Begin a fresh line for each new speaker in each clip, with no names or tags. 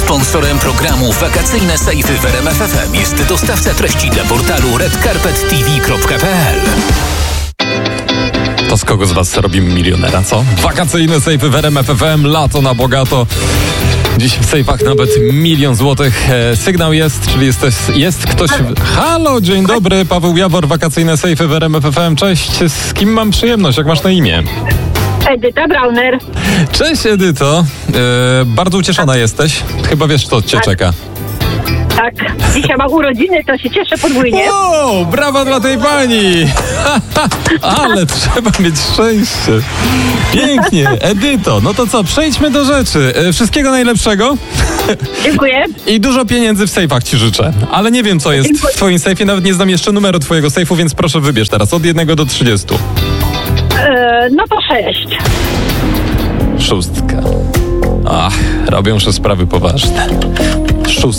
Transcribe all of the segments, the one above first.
Sponsorem programu Wakacyjne Sejfy w RMF FM jest dostawca treści dla portalu redcarpettv.pl.
To z kogo z was robimy milionera, co? Wakacyjne sejfy w RMF FM, lato na bogato. Dziś w sejfach nawet 1 000 000 złotych. Sygnał jest, czyli jest ktoś... Halo, dzień dobry, Paweł Jawor, wakacyjne sejfy w RMF FM. Cześć, z kim mam przyjemność, jak masz na imię?
Edyta Brauner.
Cześć Edyto, bardzo ucieszona jesteś. Chyba wiesz, co cię czeka.
Tak, dzisiaj mam urodziny, to się cieszę podwójnie.
O, brawa dla tej pani! Ale trzeba mieć szczęście. Pięknie, Edyto, no to co, przejdźmy do rzeczy. Wszystkiego najlepszego.
Dziękuję.
I dużo pieniędzy w sejfach ci życzę. Ale nie wiem, co jest w twoim sejfie, nawet nie znam jeszcze numeru twojego sejfu, więc proszę wybierz teraz od 1 do 30.
No to 6.
6. Ach, robią się sprawy poważne. 6.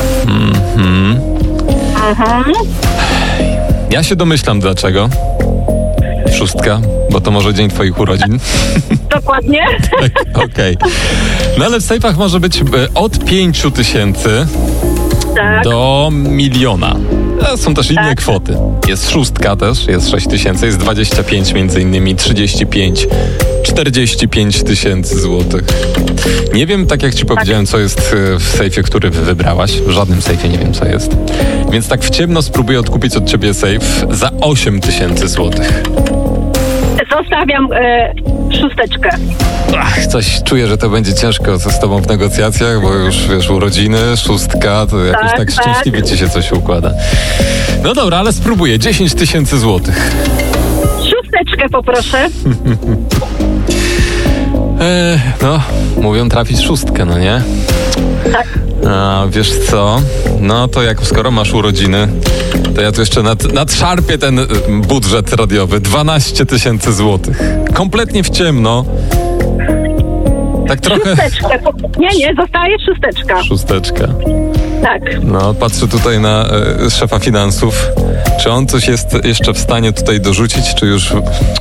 Ja się domyślam dlaczego. 6, bo to może dzień twoich urodzin.
Dokładnie.
Tak, okej. No ale w sejfach może być od 5 000
Tak.
do 1 000 000. Są też inne kwoty. Jest 6 też, jest 6 000, jest 25 między innymi, 35, 45 tysięcy złotych. Nie wiem, tak jak ci powiedziałem, co jest w sejfie, który wybrałaś. W żadnym sejfie nie wiem, co jest. Więc tak w ciemno spróbuję odkupić od ciebie sejf za 8 000 złotych.
Zostawiam 6.
Ach, coś czuję, że to będzie ciężko z tobą w negocjacjach, bo już wiesz, urodziny, 6, to jakoś tak szczęśliwie ci się coś układa. No dobra, ale spróbuję. 10 000 złotych.
6 poproszę.
No, mówią trafić 6, no nie?
Tak.
A wiesz co? No to jak skoro masz urodziny, to ja tu jeszcze nadszarpię ten budżet radiowy. 12 000 złotych. Kompletnie w ciemno. Tak trochę...
6. Nie, zostaje 6.
6.
Tak.
No, patrzę tutaj na szefa finansów. Czy on coś jest jeszcze w stanie tutaj dorzucić, czy już...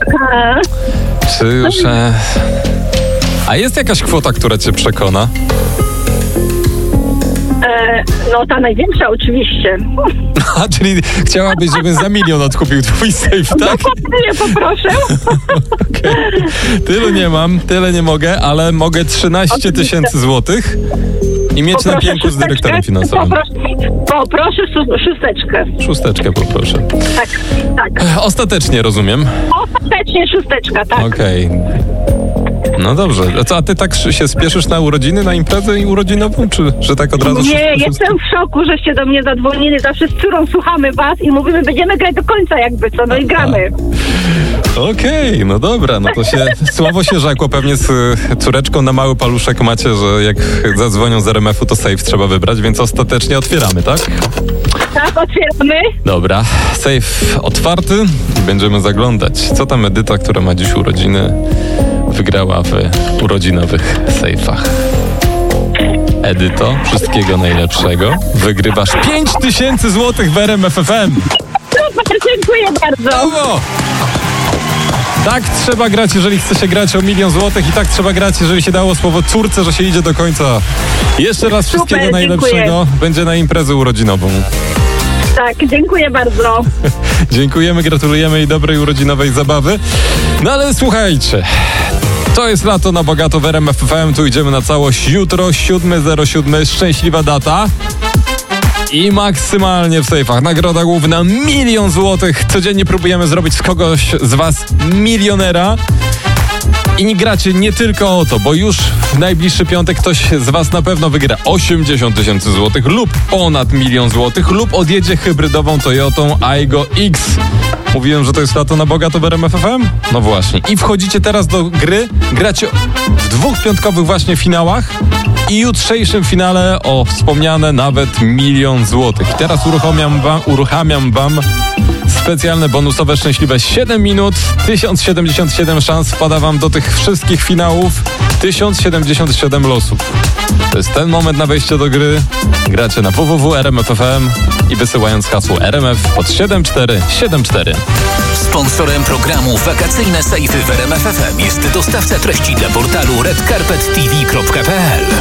A jest jakaś kwota, która cię przekona?
No ta największa oczywiście.
A, czyli chciałabyś, żebym za 1 000 000 odkupił twój sejf, tak?
Nie, poproszę.
Okay. Tyle nie mam, tyle nie mogę, ale mogę 13 000 złotych i mieć na pięku z dyrektorem finansowym.
Poproszę 6.
6 poproszę.
Tak.
Ostatecznie rozumiem.
Ostatecznie 6, tak.
Okej. No dobrze. A ty tak się spieszysz na urodziny, na imprezę urodzinową, czy że tak od razu...
Nie, jestem w szoku, żeście do mnie zadzwonili. Zawsze z córą słuchamy was i mówimy, będziemy grać do końca jakby co, no i gramy.
Okej, no dobra, no to się słowo się rzekło. Pewnie z córeczką na mały paluszek macie, że jak zadzwonią z RMF-u, to sejf trzeba wybrać, więc ostatecznie otwieramy, tak?
Tak, otwieramy.
Dobra, sejf otwarty i będziemy zaglądać. Co tam Edyta, która ma dziś urodziny, wygrała w urodzinowych sejfach. Edyto, wszystkiego najlepszego. Wygrywasz 5 000 złotych w RMF FM.
Super, dziękuję bardzo.
Brawo! Tak trzeba grać, jeżeli chce się grać o 1 000 000 złotych i tak trzeba grać, jeżeli się dało słowo córce, że się idzie do końca. Jeszcze raz wszystkiego najlepszego. Dziękuję. Będzie na imprezę urodzinową.
Tak, dziękuję bardzo.
Dziękujemy, gratulujemy i dobrej urodzinowej zabawy. No ale słuchajcie, to jest lato na bogato w RMF FM, tu idziemy na całość. Jutro 7.07, szczęśliwa data. I maksymalnie w sejfach. Nagroda główna 1 000 000 złotych. Codziennie próbujemy zrobić z kogoś z was milionera. I nie gracie nie tylko o to, bo już w najbliższy piątek ktoś z was na pewno wygra 80 000 złotych lub ponad 1 000 000 złotych lub odjedzie hybrydową Toyotą Aygo X. Mówiłem, że to jest lato na bogato w RMF FM? No właśnie. I wchodzicie teraz do gry, gracie w 2 piątkowych właśnie finałach i jutrzejszym finale o wspomniane nawet 1 000 000 złotych. I teraz uruchamiam wam specjalne bonusowe szczęśliwe 7 minut, 1077 szans wpada wam do tych wszystkich finałów, 1077 losów. To jest ten moment na wejście do gry. Gracie na www.rmf.fm i wysyłając hasło RMF pod 7474.
Sponsorem programu Wakacyjne Sejfy w RMF FM jest dostawca treści dla portalu redcarpettv.pl.